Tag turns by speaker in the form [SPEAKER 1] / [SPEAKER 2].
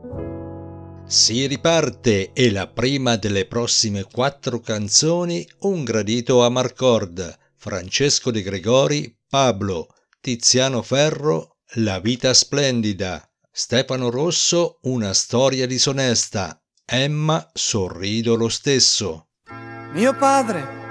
[SPEAKER 1] Si riparte e la prima delle prossime 4 canzoni un gradito Amarcord, Francesco De Gregori, Pablo, Tiziano Ferro, La vita splendida, Stefano Rosso, Una storia disonesta, Emma, Sorrido lo stesso.
[SPEAKER 2] Mio padre